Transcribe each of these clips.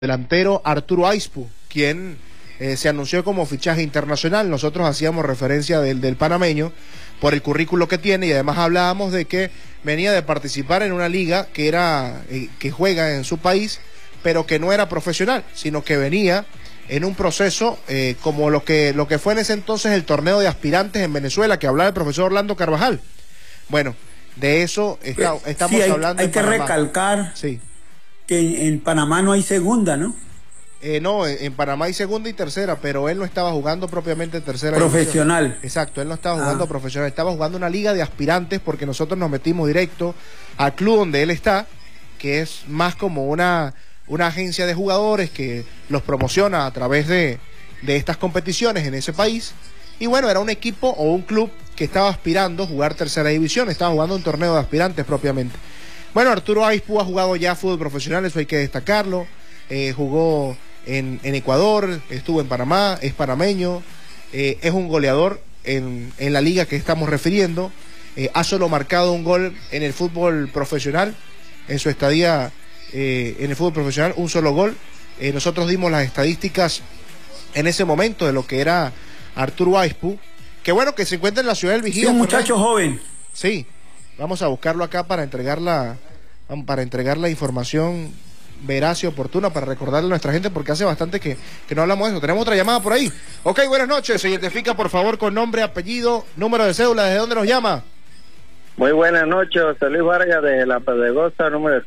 delantero Arturo Aizpú, quien se anunció como fichaje internacional. Nosotros hacíamos referencia del panameño por el currículo que tiene y además hablábamos de que venía de participar en una liga que era que juega en su país, pero que no era profesional, sino que venía en un proceso como lo que fue en ese entonces el torneo de aspirantes en Venezuela, que hablaba el profesor Orlando Carvajal. Bueno, de eso estamos hablando. Hay que recalcar que en Panamá no hay segunda, ¿no? No, en Panamá hay segunda y tercera, pero él no estaba jugando propiamente en tercera profesional. División. Exacto, él no estaba jugando profesional, estaba jugando una liga de aspirantes, porque nosotros nos metimos directo al club donde él está, que es más como una agencia de jugadores que los promociona a través de estas competiciones en ese país. Y bueno, era un equipo o un club que estaba aspirando a jugar tercera división, estaba jugando un torneo de aspirantes propiamente. Bueno, Arturo Aizpú ha jugado ya fútbol profesional, eso hay que destacarlo. Jugó en Ecuador, estuvo en Panamá, es panameño, es un goleador en la liga que estamos refiriendo. Ha solo marcado un gol en el fútbol profesional, en su estadía en el fútbol profesional, un solo gol. Nosotros dimos las estadísticas en ese momento de lo que era Arturo Aizpú, que bueno, que se encuentra en la ciudad del Vigía. Sí, un muchacho joven. Sí, vamos a buscarlo acá para entregar la información veraz y oportuna, para recordarle a nuestra gente, porque hace bastante que no hablamos de eso. Tenemos otra llamada por ahí. Ok, buenas noches, se identifica por favor con nombre, apellido, número de cédula, ¿desde dónde nos llama? Muy buenas noches, José Luis Vargas de La Pedregosa, número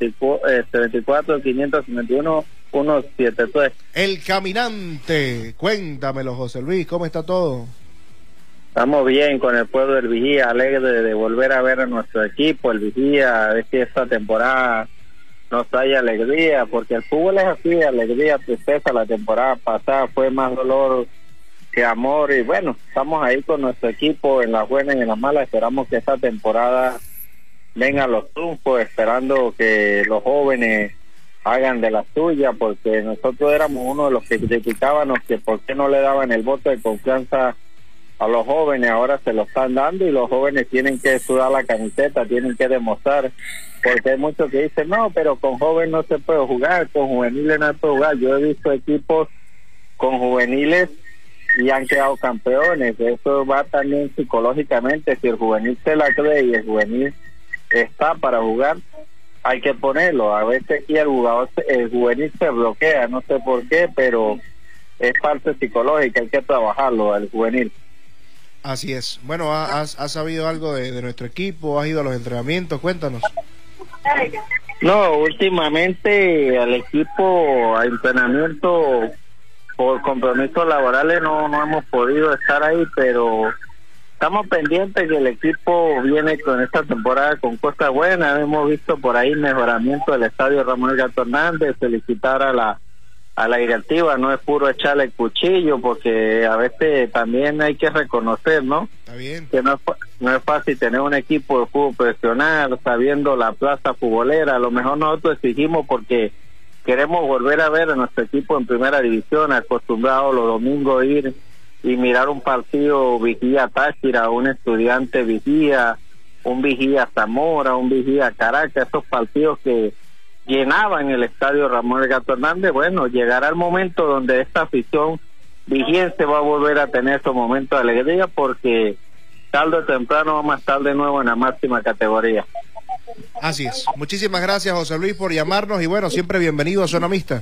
024-551-173. El Caminante, cuéntamelo, José Luis, ¿cómo está todo? Estamos bien con el pueblo del Vigía, alegre de volver a ver a nuestro equipo, el Vigía, a ver si esta temporada nos trae alegría, porque el fútbol es así, alegría, tristeza. La temporada pasada fue más dolor que amor, y bueno, estamos ahí con nuestro equipo en las buenas y en las malas. Esperamos que esta temporada vengan los triunfos, esperando que los jóvenes hagan de la suya, porque nosotros éramos uno de los que criticábamos que por qué no le daban el voto de confianza a los jóvenes. Ahora se lo están dando y los jóvenes tienen que sudar la camiseta, tienen que demostrar, porque hay muchos que dicen no, pero con jóvenes no se puede jugar, con juveniles no se puede jugar. Yo he visto equipos con juveniles y han quedado campeones. Eso va también psicológicamente. Si el juvenil se la cree y el juvenil está para jugar, hay que ponerlo. A veces aquí el juvenil se bloquea, no sé por qué, pero es parte psicológica, hay que trabajarlo, el juvenil. Así es. Bueno, ¿has sabido algo de nuestro equipo? ¿Has ido a los entrenamientos? Cuéntanos. No, últimamente al equipo, a entrenamiento por compromisos laborales no hemos podido estar ahí, pero estamos pendientes que el equipo viene con esta temporada con cosas buenas. Hemos visto por ahí mejoramiento del estadio Ramón Gato Hernández. Felicitar a la directiva, no es puro echarle el cuchillo, porque a veces también hay que reconocer, ¿no? Está bien. Que no es fácil tener un equipo de fútbol profesional, sabiendo la plaza futbolera. A lo mejor nosotros exigimos porque queremos volver a ver a nuestro equipo en primera división, acostumbrado los domingos a ir y mirar un partido Vigía Táchira, un Estudiante Vigía, un Vigía Zamora, un Vigía Caracas, esos partidos que llenaban el estadio Ramón Gato Hernández. Bueno, llegará el momento donde esta afición vigiense va a volver a tener esos momentos de alegría, porque tarde o temprano vamos a estar de nuevo en la máxima categoría. Así es. Muchísimas gracias, José Luis, por llamarnos, y bueno, siempre bienvenido a Zona Mixta.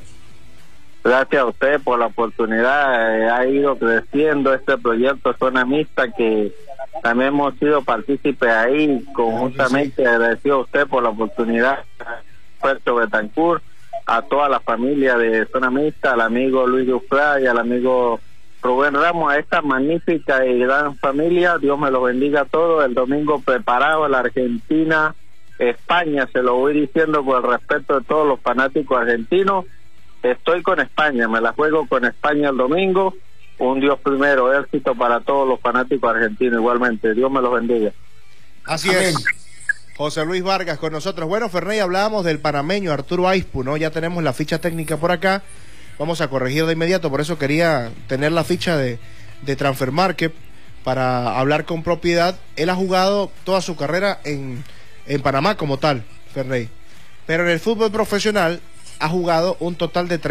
Gracias a usted por la oportunidad. Ha ido creciendo este proyecto Zona Mixta, que también hemos sido partícipes ahí, conjuntamente. Agradecido a usted por la oportunidad, Puerto Betancourt, a toda la familia de Zona Mixta, al amigo Luis Dufray, al amigo Rubén Ramos, a esta magnífica y gran familia. Dios me lo bendiga a todos. El domingo preparado, la Argentina, España, se lo voy diciendo por el respeto de todos los fanáticos argentinos. Estoy con España, me la juego con España el domingo. Un Dios primero, éxito para todos los fanáticos argentinos igualmente. Dios me los bendiga. Así es. José Luis Vargas con nosotros. Bueno, Ferney, hablábamos del panameño Arturo Aizpú, ¿no? Ya tenemos la ficha técnica por acá. Vamos a corregir de inmediato, por eso quería tener la ficha de Transfer Market para hablar con propiedad. Él ha jugado toda su carrera en Panamá como tal, Ferney. Pero en el fútbol profesional ha jugado un total de